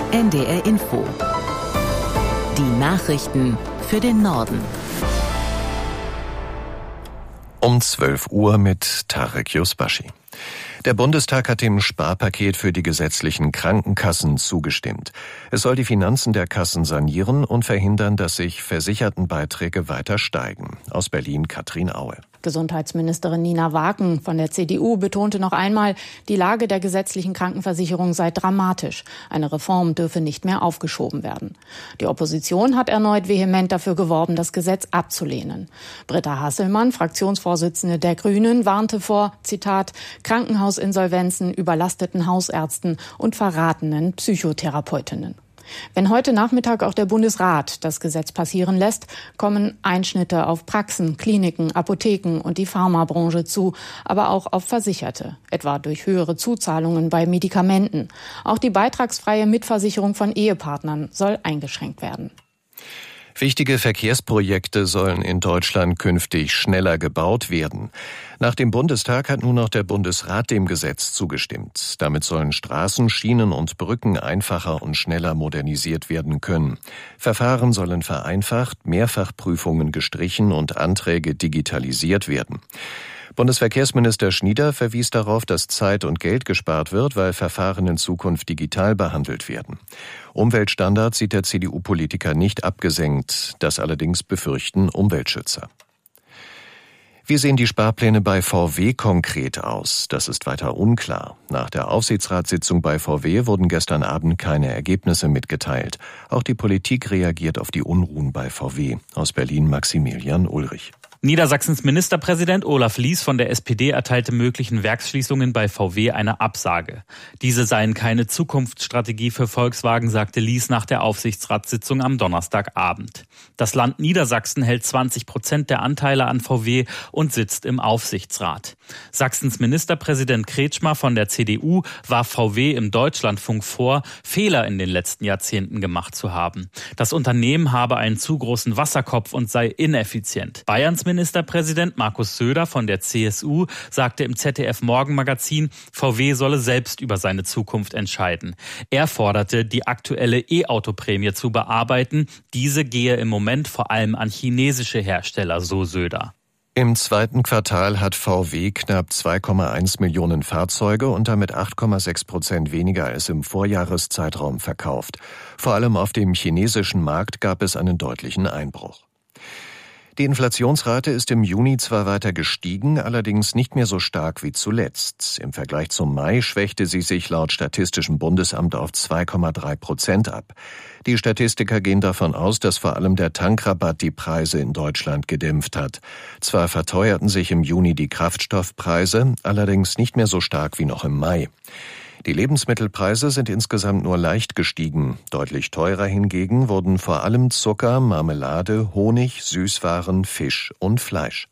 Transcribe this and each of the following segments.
NDR Info. Die Nachrichten für den Norden. Um 12 Uhr mit Tarek Yusbashi. Der Bundestag hat dem Sparpaket für die gesetzlichen Krankenkassen zugestimmt. Es soll die Finanzen der Kassen sanieren und verhindern, dass sich Versichertenbeiträge weiter steigen. Aus Berlin Katrin Aue. Gesundheitsministerin Nina Waken von der CDU betonte noch einmal, die Lage der gesetzlichen Krankenversicherung sei dramatisch. Eine Reform dürfe nicht mehr aufgeschoben werden. Die Opposition hat erneut vehement dafür geworben, das Gesetz abzulehnen. Britta Hasselmann, Fraktionsvorsitzende der Grünen, warnte vor, Zitat, Krankenhausinsolvenzen, überlasteten Hausärzten und verratenen Psychotherapeutinnen. Wenn heute Nachmittag auch der Bundesrat das Gesetz passieren lässt, kommen Einschnitte auf Praxen, Kliniken, Apotheken und die Pharmabranche zu, aber auch auf Versicherte, etwa durch höhere Zuzahlungen bei Medikamenten. Auch die beitragsfreie Mitversicherung von Ehepartnern soll eingeschränkt werden. Wichtige Verkehrsprojekte sollen in Deutschland künftig schneller gebaut werden. Nach dem Bundestag hat nun auch der Bundesrat dem Gesetz zugestimmt. Damit sollen Straßen, Schienen und Brücken einfacher und schneller modernisiert werden können. Verfahren sollen vereinfacht, Mehrfachprüfungen gestrichen und Anträge digitalisiert werden. Bundesverkehrsminister Schnieder verwies darauf, dass Zeit und Geld gespart wird, weil Verfahren in Zukunft digital behandelt werden. Umweltstandards sieht der CDU-Politiker nicht abgesenkt, das allerdings befürchten Umweltschützer. Wie sehen die Sparpläne bei VW konkret aus? Das ist weiter unklar. Nach der Aufsichtsratssitzung bei VW wurden gestern Abend keine Ergebnisse mitgeteilt. Auch die Politik reagiert auf die Unruhen bei VW. Aus Berlin Maximilian Ulrich. Niedersachsens Ministerpräsident Olaf Lies von der SPD erteilte möglichen Werksschließungen bei VW eine Absage. Diese seien keine Zukunftsstrategie für Volkswagen, sagte Lies nach der Aufsichtsratssitzung am Donnerstagabend. Das Land Niedersachsen hält 20% der Anteile an VW und sitzt im Aufsichtsrat. Sachsens Ministerpräsident Kretschmer von der CDU warf VW im Deutschlandfunk vor, Fehler in den letzten Jahrzehnten gemacht zu haben. Das Unternehmen habe einen zu großen Wasserkopf und sei ineffizient. Bayerns Ministerpräsident Markus Söder von der CSU sagte im ZDF-Morgenmagazin, VW solle selbst über seine Zukunft entscheiden. Er forderte, die aktuelle E-Auto-Prämie zu bearbeiten. Diese gehe im Moment vor allem an chinesische Hersteller, so Söder. Im zweiten Quartal hat VW knapp 2,1 Millionen Fahrzeuge und damit 8,6% weniger als im Vorjahreszeitraum verkauft. Vor allem auf dem chinesischen Markt gab es einen deutlichen Einbruch. Die Inflationsrate ist im Juni zwar weiter gestiegen, allerdings nicht mehr so stark wie zuletzt. Im Vergleich zum Mai schwächte sie sich laut Statistischem Bundesamt auf 2,3% ab. Die Statistiker gehen davon aus, dass vor allem der Tankrabatt die Preise in Deutschland gedämpft hat. Zwar verteuerten sich im Juni die Kraftstoffpreise, allerdings nicht mehr so stark wie noch im Mai. Die Lebensmittelpreise sind insgesamt nur leicht gestiegen. Deutlich teurer hingegen wurden vor allem Zucker, Marmelade, Honig, Süßwaren, Fisch und Fleisch.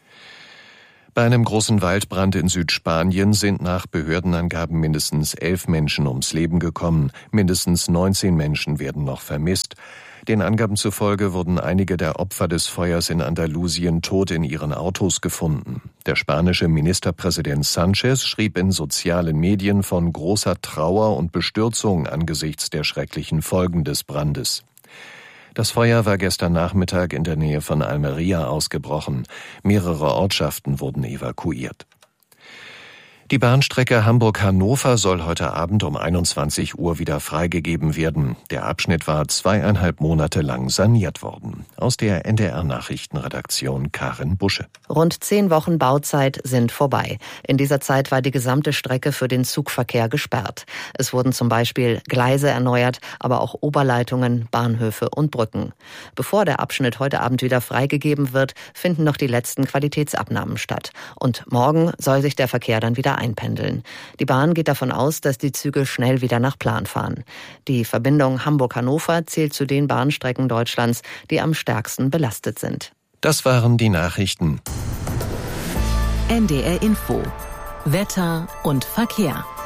Bei einem großen Waldbrand in Südspanien sind nach Behördenangaben mindestens 11 Menschen ums Leben gekommen. Mindestens 19 Menschen werden noch vermisst. Den Angaben zufolge wurden einige der Opfer des Feuers in Andalusien tot in ihren Autos gefunden. Der spanische Ministerpräsident Sánchez schrieb in sozialen Medien von großer Trauer und Bestürzung angesichts der schrecklichen Folgen des Brandes. Das Feuer war gestern Nachmittag in der Nähe von Almería ausgebrochen. Mehrere Ortschaften wurden evakuiert. Die Bahnstrecke Hamburg-Hannover soll heute Abend um 21 Uhr wieder freigegeben werden. Der Abschnitt war 2,5 Monate lang saniert worden. Aus der NDR-Nachrichtenredaktion Karin Busche. Rund 10 Wochen Bauzeit sind vorbei. In dieser Zeit war die gesamte Strecke für den Zugverkehr gesperrt. Es wurden zum Beispiel Gleise erneuert, aber auch Oberleitungen, Bahnhöfe und Brücken. Bevor der Abschnitt heute Abend wieder freigegeben wird, finden noch die letzten Qualitätsabnahmen statt. Und morgen soll sich der Verkehr dann wieder einpendeln. Die Bahn geht davon aus, dass die Züge schnell wieder nach Plan fahren. Die Verbindung Hamburg-Hannover zählt zu den Bahnstrecken Deutschlands, die am stärksten belastet sind. Das waren die Nachrichten. NDR Info. Wetter und Verkehr.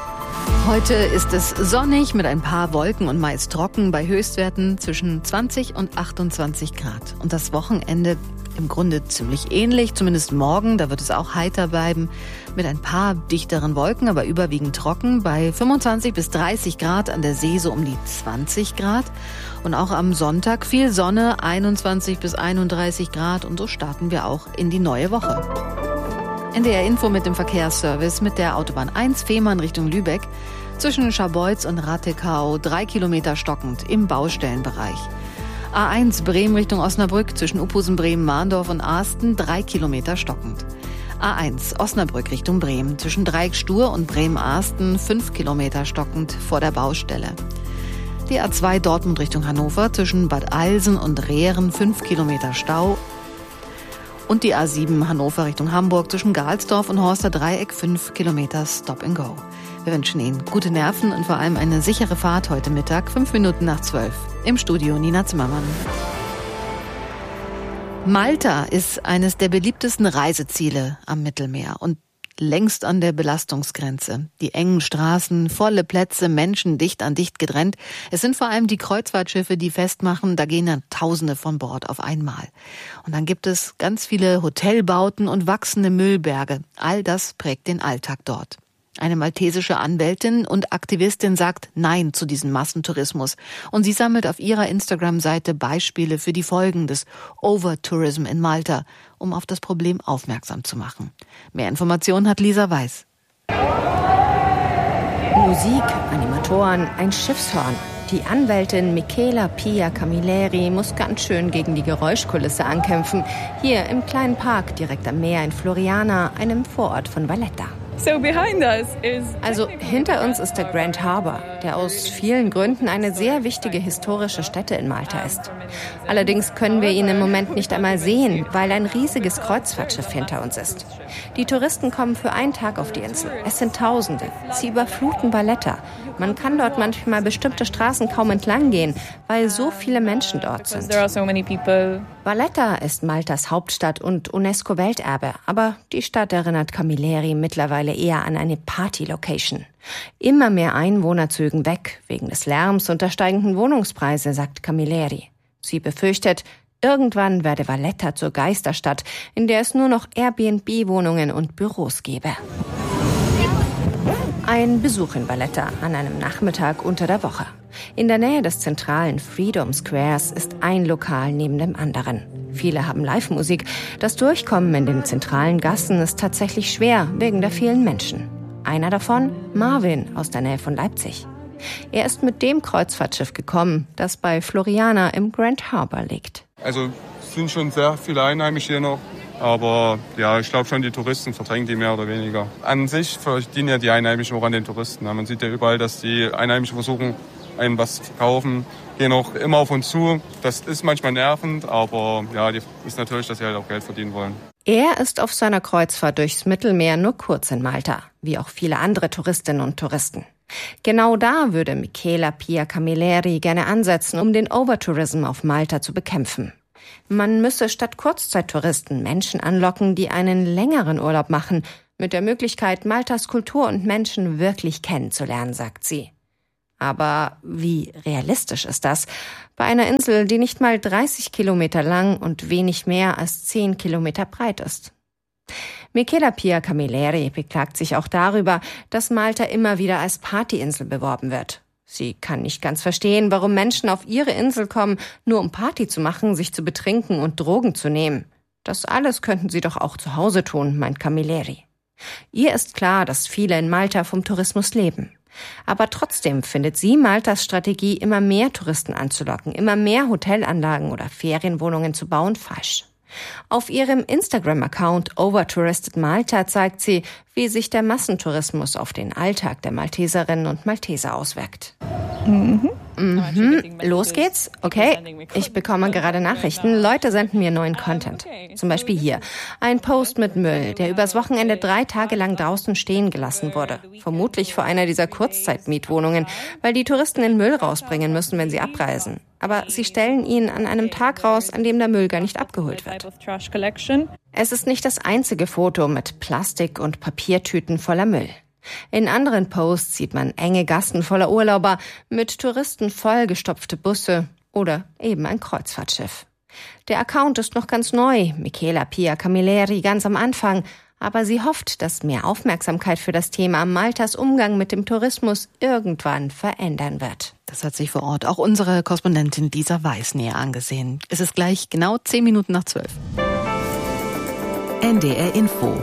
Heute ist es sonnig mit ein paar Wolken und meist trocken bei Höchstwerten zwischen 20 und 28 Grad. Und das Wochenende im Grunde ziemlich ähnlich, zumindest morgen, da wird es auch heiter bleiben, mit ein paar dichteren Wolken, aber überwiegend trocken, bei 25 bis 30 Grad, an der See so um die 20 Grad. Und auch am Sonntag viel Sonne, 21 bis 31 Grad, und so starten wir auch in die neue Woche. NDR Info mit dem Verkehrsservice mit der Autobahn 1 Fehmarn Richtung Lübeck. Zwischen Scharbeutz und Rattekau 3 Kilometer stockend im Baustellenbereich. A1 Bremen Richtung Osnabrück zwischen Uphusen, Bremen, Mahndorf und Asten 3 Kilometer stockend. A1 Osnabrück Richtung Bremen zwischen Dreieckstur und Bremen-Asten 5 Kilometer stockend vor der Baustelle. Die A2 Dortmund Richtung Hannover zwischen Bad Eilsen und Rehren 5 Kilometer Stau. Und die A7 Hannover Richtung Hamburg zwischen Galsdorf und Horster Dreieck 5 Kilometer Stop and Go. Wir wünschen Ihnen gute Nerven und vor allem eine sichere Fahrt heute Mittag, 5 Minuten nach 12. Im Studio Nina Zimmermann. Malta ist eines der beliebtesten Reiseziele am Mittelmeer und längst an der Belastungsgrenze. Die engen Straßen, volle Plätze, Menschen dicht an dicht gedrängt. Es sind vor allem die Kreuzfahrtschiffe, die festmachen, da gehen dann Tausende von Bord auf einmal. Und dann gibt es ganz viele Hotelbauten und wachsende Müllberge. All das prägt den Alltag dort. Eine maltesische Anwältin und Aktivistin sagt Nein zu diesem Massentourismus. Und sie sammelt auf ihrer Instagram-Seite Beispiele für die Folgen des Overtourism in Malta, um auf das Problem aufmerksam zu machen. Mehr Informationen hat Lisa Weiß. Musik, Animatoren, ein Schiffshorn. Die Anwältin Michela Pia Camilleri muss ganz schön gegen die Geräuschkulisse ankämpfen. Hier im kleinen Park direkt am Meer in Floriana, einem Vorort von Valletta. Also hinter uns ist der Grand Harbour, der aus vielen Gründen eine sehr wichtige historische Stätte in Malta ist. Allerdings können wir ihn im Moment nicht einmal sehen, weil ein riesiges Kreuzfahrtschiff hinter uns ist. Die Touristen kommen für einen Tag auf die Insel. Es sind Tausende. Sie überfluten Valletta. Man kann dort manchmal bestimmte Straßen kaum entlang gehen, weil so viele Menschen dort sind. Valletta ist Maltas Hauptstadt und UNESCO-Welterbe, aber die Stadt erinnert Camilleri mittlerweile eher an eine Party-Location. Immer mehr Einwohner zögen weg, wegen des Lärms und der steigenden Wohnungspreise, sagt Camilleri. Sie befürchtet, irgendwann werde Valletta zur Geisterstadt, in der es nur noch Airbnb-Wohnungen und Büros gäbe. Ein Besuch in Valletta an einem Nachmittag unter der Woche. In der Nähe des zentralen Freedom Squares ist ein Lokal neben dem anderen. Viele haben Live-Musik. Das Durchkommen in den zentralen Gassen ist tatsächlich schwer wegen der vielen Menschen. Einer davon, Marvin aus der Nähe von Leipzig. Er ist mit dem Kreuzfahrtschiff gekommen, das bei Floriana im Grand Harbour liegt. Also es sind schon sehr viele Einheimische hier noch. Aber ja, ich glaube schon, die Touristen verdrängen die mehr oder weniger. An sich verdienen ja die Einheimischen auch an den Touristen. Man sieht ja überall, dass die Einheimischen versuchen, einem was zu verkaufen. Gehen auch immer auf uns zu. Das ist manchmal nervend, aber ja, ist natürlich, dass sie halt auch Geld verdienen wollen. Er ist auf seiner Kreuzfahrt durchs Mittelmeer nur kurz in Malta, wie auch viele andere Touristinnen und Touristen. Genau da würde Michela Pia Camilleri gerne ansetzen, um den Overtourism auf Malta zu bekämpfen. Man müsse statt Kurzzeittouristen Menschen anlocken, die einen längeren Urlaub machen, mit der Möglichkeit, Maltas Kultur und Menschen wirklich kennenzulernen, sagt sie. Aber wie realistisch ist das? Bei einer Insel, die nicht mal 30 Kilometer lang und wenig mehr als 10 Kilometer breit ist. Michela Pia Camilleri beklagt sich auch darüber, dass Malta immer wieder als Partyinsel beworben wird. Sie kann nicht ganz verstehen, warum Menschen auf ihre Insel kommen, nur um Party zu machen, sich zu betrinken und Drogen zu nehmen. Das alles könnten sie doch auch zu Hause tun, meint Camilleri. Ihr ist klar, dass viele in Malta vom Tourismus leben. Aber trotzdem findet sie Maltas Strategie, immer mehr Touristen anzulocken, immer mehr Hotelanlagen oder Ferienwohnungen zu bauen, falsch. Auf ihrem Instagram-Account Overtouristed Malta zeigt sie, wie sich der Massentourismus auf den Alltag der Malteserinnen und Malteser auswirkt. Los geht's? Okay, ich bekomme gerade Nachrichten. Leute senden mir neuen Content. Zum Beispiel hier. Ein Post mit Müll, der übers Wochenende 3 Tage lang draußen stehen gelassen wurde. Vermutlich vor einer dieser Kurzzeitmietwohnungen, weil die Touristen den Müll rausbringen müssen, wenn sie abreisen. Aber sie stellen ihn an einem Tag raus, an dem der Müll gar nicht abgeholt wird. Es ist nicht das einzige Foto mit Plastik- und Papiertüten voller Müll. In anderen Posts sieht man enge Gassen voller Urlauber, mit Touristen vollgestopfte Busse oder eben ein Kreuzfahrtschiff. Der Account ist noch ganz neu, Michela Pia Camilleri ganz am Anfang, aber sie hofft, dass mehr Aufmerksamkeit für das Thema Maltas Umgang mit dem Tourismus irgendwann verändern wird. Das hat sich vor Ort auch unsere Korrespondentin Lisa Weiß näher angesehen. Es ist gleich genau 10 Minuten nach 12. NDR Info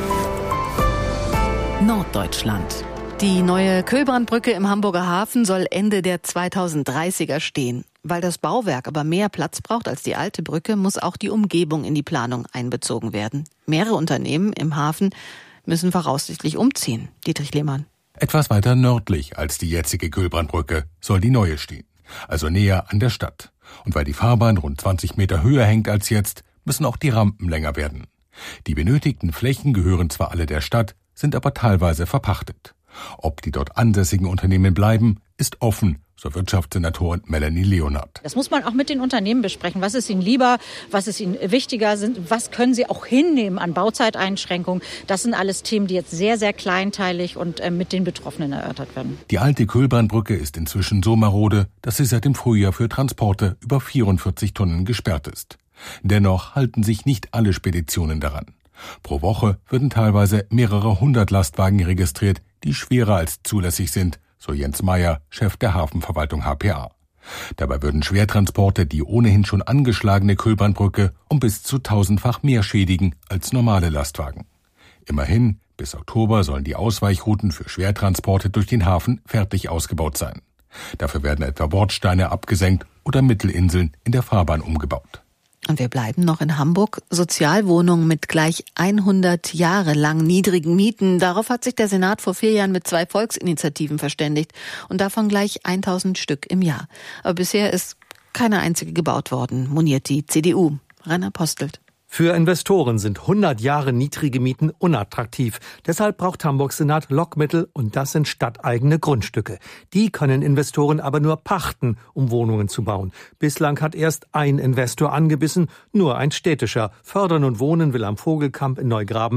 Norddeutschland. Die neue Kühlbrandbrücke im Hamburger Hafen soll Ende der 2030er stehen. Weil das Bauwerk aber mehr Platz braucht als die alte Brücke, muss auch die Umgebung in die Planung einbezogen werden. Mehrere Unternehmen im Hafen müssen voraussichtlich umziehen. Dietrich Lehmann. Etwas weiter nördlich als die jetzige Kühlbrandbrücke soll die neue stehen, also näher an der Stadt. Und weil die Fahrbahn rund 20 Meter höher hängt als jetzt, müssen auch die Rampen länger werden. Die benötigten Flächen gehören zwar alle der Stadt, sind aber teilweise verpachtet. Ob die dort ansässigen Unternehmen bleiben, ist offen, so Wirtschaftssenatorin Melanie Leonard. Das muss man auch mit den Unternehmen besprechen. Was ist ihnen lieber, was ist ihnen wichtiger, was können sie auch hinnehmen an Bauzeiteinschränkungen. Das sind alles Themen, die jetzt sehr, sehr kleinteilig und mit den Betroffenen erörtert werden. Die alte Kühlbrandbrücke ist inzwischen so marode, dass sie seit dem Frühjahr für Transporte über 44 Tonnen gesperrt ist. Dennoch halten sich nicht alle Speditionen daran. Pro Woche würden teilweise mehrere hundert Lastwagen registriert, die schwerer als zulässig sind, so Jens Meyer, Chef der Hafenverwaltung HPA. Dabei würden Schwertransporte die ohnehin schon angeschlagene Kühlbrandbrücke um bis zu 1000-fach mehr schädigen als normale Lastwagen. Immerhin, bis Oktober sollen die Ausweichrouten für Schwertransporte durch den Hafen fertig ausgebaut sein. Dafür werden etwa Bordsteine abgesenkt oder Mittelinseln in der Fahrbahn umgebaut. Und wir bleiben noch in Hamburg. Sozialwohnungen mit gleich 100 Jahre lang niedrigen Mieten. Darauf hat sich der Senat vor 4 Jahren mit 2 Volksinitiativen verständigt. Und davon gleich 1000 Stück im Jahr. Aber bisher ist keine einzige gebaut worden, moniert die CDU. Rainer Postelt. Für Investoren sind 100 Jahre niedrige Mieten unattraktiv. Deshalb braucht Hamburgs Senat Lockmittel und das sind stadteigene Grundstücke. Die können Investoren aber nur pachten, um Wohnungen zu bauen. Bislang hat erst ein Investor angebissen, nur ein städtischer. Fördern und Wohnen will am Vogelkamp in Neugraben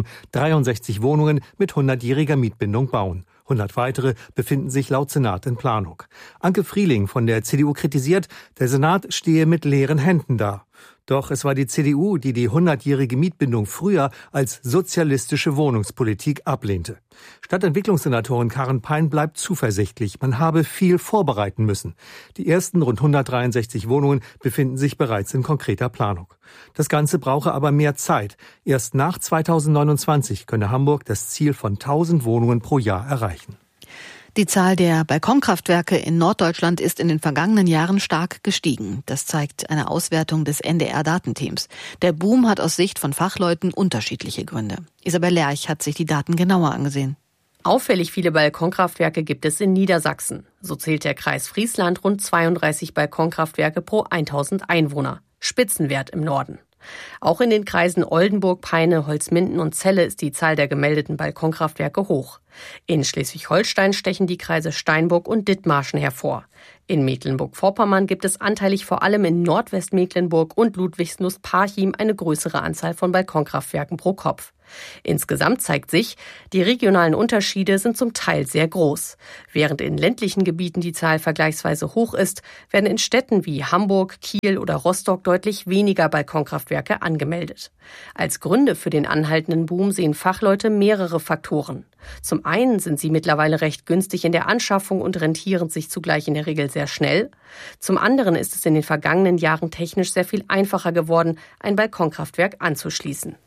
63 Wohnungen mit 100-jähriger Mietbindung bauen. 100 weitere befinden sich laut Senat in Planung. Anke Frieling von der CDU kritisiert, der Senat stehe mit leeren Händen da. Doch es war die CDU, die die 100-jährige Mietbindung früher als sozialistische Wohnungspolitik ablehnte. Stadtentwicklungssenatorin Karin Pein bleibt zuversichtlich. Man habe viel vorbereiten müssen. Die ersten rund 163 Wohnungen befinden sich bereits in konkreter Planung. Das Ganze brauche aber mehr Zeit. Erst nach 2029 könne Hamburg das Ziel von 1000 Wohnungen pro Jahr erreichen. Die Zahl der Balkonkraftwerke in Norddeutschland ist in den vergangenen Jahren stark gestiegen. Das zeigt eine Auswertung des NDR-Datenteams. Der Boom hat aus Sicht von Fachleuten unterschiedliche Gründe. Isabel Lerch hat sich die Daten genauer angesehen. Auffällig viele Balkonkraftwerke gibt es in Niedersachsen. So zählt der Kreis Friesland rund 32 Balkonkraftwerke pro 1000 Einwohner. Spitzenwert im Norden. Auch in den Kreisen Oldenburg, Peine, Holzminden und Celle ist die Zahl der gemeldeten Balkonkraftwerke hoch. In Schleswig-Holstein stechen die Kreise Steinburg und Dithmarschen hervor. In Mecklenburg-Vorpommern gibt es anteilig vor allem in Nordwestmecklenburg und Ludwigslust-Parchim eine größere Anzahl von Balkonkraftwerken pro Kopf. Insgesamt zeigt sich, die regionalen Unterschiede sind zum Teil sehr groß. Während in ländlichen Gebieten die Zahl vergleichsweise hoch ist, werden in Städten wie Hamburg, Kiel oder Rostock deutlich weniger Balkonkraftwerke angemeldet. Als Gründe für den anhaltenden Boom sehen Fachleute mehrere Faktoren. Zum einen sind sie mittlerweile recht günstig in der Anschaffung und rentieren sich zugleich in der Regel sehr schnell. Zum anderen ist es in den vergangenen Jahren technisch sehr viel einfacher geworden, ein Balkonkraftwerk anzuschließen.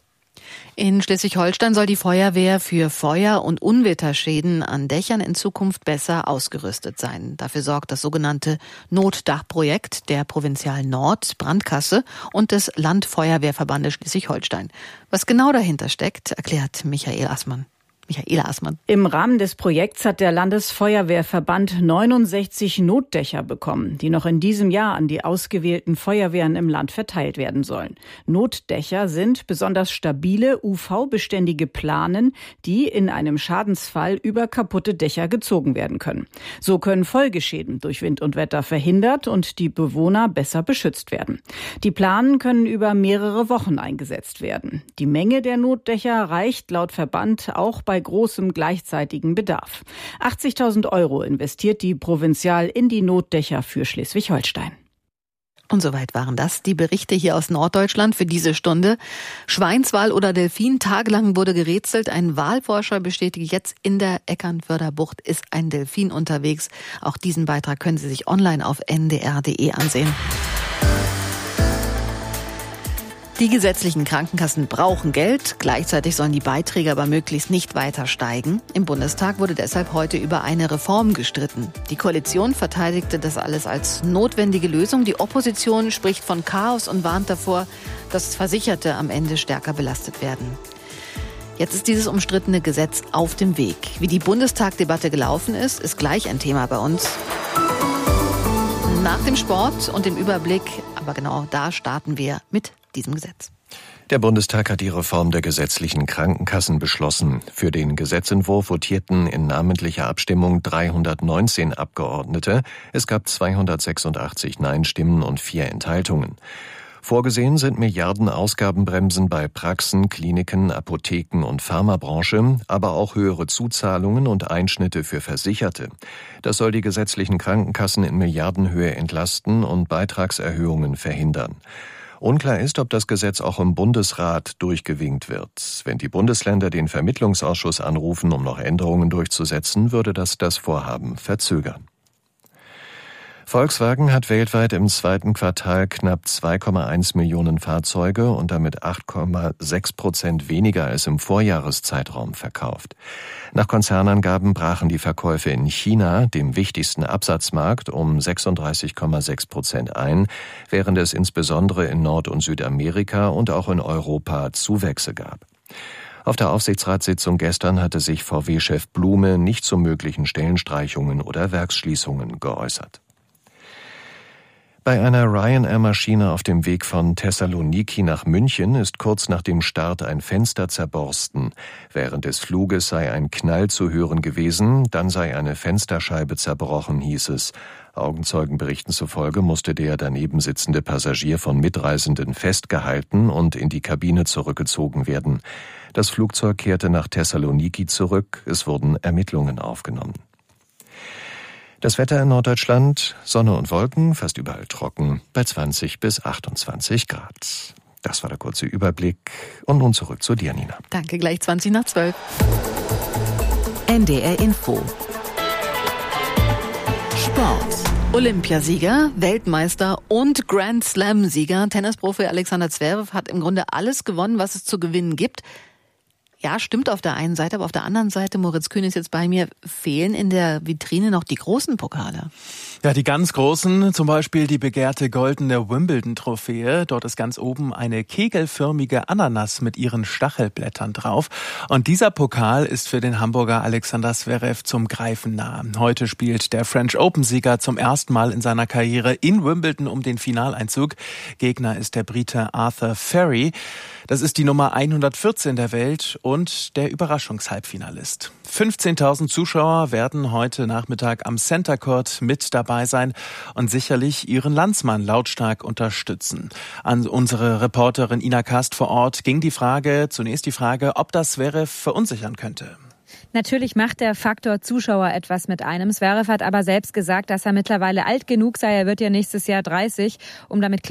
In Schleswig-Holstein soll die Feuerwehr für Feuer- und Unwetterschäden an Dächern in Zukunft besser ausgerüstet sein. Dafür sorgt das sogenannte Notdachprojekt der Provinzial Nord, Brandkasse und des Landfeuerwehrverbandes Schleswig-Holstein. Was genau dahinter steckt, erklärt Michaela Assmann. Im Rahmen des Projekts hat der Landesfeuerwehrverband 69 Notdächer bekommen, die noch in diesem Jahr an die ausgewählten Feuerwehren im Land verteilt werden sollen. Notdächer sind besonders stabile, UV-beständige Planen, die in einem Schadensfall über kaputte Dächer gezogen werden können. So können Folgeschäden durch Wind und Wetter verhindert und die Bewohner besser beschützt werden. Die Planen können über mehrere Wochen eingesetzt werden. Die Menge der Notdächer reicht laut Verband auch bei bei großem gleichzeitigen Bedarf. 80.000 € investiert die Provinzial in die Notdächer für Schleswig-Holstein. Und soweit waren das die Berichte hier aus Norddeutschland für diese Stunde. Schweinswal oder Delfin, tagelang wurde gerätselt. Ein Walforscher bestätigt jetzt, in der Eckernförder Bucht ist ein Delfin unterwegs. Auch diesen Beitrag können Sie sich online auf ndr.de ansehen. Die gesetzlichen Krankenkassen brauchen Geld. Gleichzeitig sollen die Beiträge aber möglichst nicht weiter steigen. Im Bundestag wurde deshalb heute über eine Reform gestritten. Die Koalition verteidigte das alles als notwendige Lösung. Die Opposition spricht von Chaos und warnt davor, dass Versicherte am Ende stärker belastet werden. Jetzt ist dieses umstrittene Gesetz auf dem Weg. Wie die Bundestagdebatte gelaufen ist, ist gleich ein Thema bei uns. Nach dem Sport und dem Überblick, aber genau da starten wir mit diesem Gesetz. Der Bundestag hat die Reform der gesetzlichen Krankenkassen beschlossen. Für den Gesetzentwurf votierten in namentlicher Abstimmung 319 Abgeordnete. Es gab 286 Nein-Stimmen und 4 Enthaltungen. Vorgesehen sind Milliarden-Ausgabenbremsen bei Praxen, Kliniken, Apotheken und Pharmabranche, aber auch höhere Zuzahlungen und Einschnitte für Versicherte. Das soll die gesetzlichen Krankenkassen in Milliardenhöhe entlasten und Beitragserhöhungen verhindern. Unklar ist, ob das Gesetz auch im Bundesrat durchgewinkt wird. Wenn die Bundesländer den Vermittlungsausschuss anrufen, um noch Änderungen durchzusetzen, würde das Vorhaben verzögern. Volkswagen hat weltweit im zweiten Quartal knapp 2,1 Millionen Fahrzeuge und damit 8,6% weniger als im Vorjahreszeitraum verkauft. Nach Konzernangaben brachen die Verkäufe in China, dem wichtigsten Absatzmarkt, um 36,6% ein, während es insbesondere in Nord- und Südamerika und auch in Europa Zuwächse gab. Auf der Aufsichtsratssitzung gestern hatte sich VW-Chef Blume nicht zu möglichen Stellenstreichungen oder Werksschließungen geäußert. Bei einer Ryanair-Maschine auf dem Weg von Thessaloniki nach München ist kurz nach dem Start ein Fenster zerborsten. Während des Fluges sei ein Knall zu hören gewesen, dann sei eine Fensterscheibe zerbrochen, hieß es. Augenzeugenberichten zufolge musste der daneben sitzende Passagier von Mitreisenden festgehalten und in die Kabine zurückgezogen werden. Das Flugzeug kehrte nach Thessaloniki zurück, es wurden Ermittlungen aufgenommen. Das Wetter in Norddeutschland, Sonne und Wolken, fast überall trocken, bei 20 bis 28 Grad. Das war der kurze Überblick. Und nun zurück zu dir, Nina. Danke, gleich 20 nach 12. NDR Info. Sport. Olympiasieger, Weltmeister und Grand Slam-Sieger. Tennisprofi Alexander Zverev hat im Grunde alles gewonnen, was es zu gewinnen gibt. Ja, stimmt auf der einen Seite, aber auf der anderen Seite, Moritz Kühn ist jetzt bei mir, fehlen in der Vitrine noch die großen Pokale. Ja, die ganz großen, zum Beispiel die begehrte goldene Wimbledon-Trophäe. Dort ist ganz oben eine kegelförmige Ananas mit ihren Stachelblättern drauf. Und dieser Pokal ist für den Hamburger Alexander Zverev zum Greifen nah. Heute spielt der French Open-Sieger zum ersten Mal in seiner Karriere in Wimbledon um den Finaleinzug. Gegner ist der Brite Arthur Ferry. Das ist die Nummer 114 der Welt und der Überraschungshalbfinalist. 15.000 Zuschauer werden heute Nachmittag am Center Court mit dabei sein und sicherlich ihren Landsmann lautstark unterstützen. An unsere Reporterin Ina Kast vor Ort ging zunächst die Frage, ob das Zverev verunsichern könnte. Natürlich macht der Faktor Zuschauer etwas mit einem. Zverev hat aber selbst gesagt, dass er mittlerweile alt genug sei. Er wird ja nächstes Jahr 30, um damit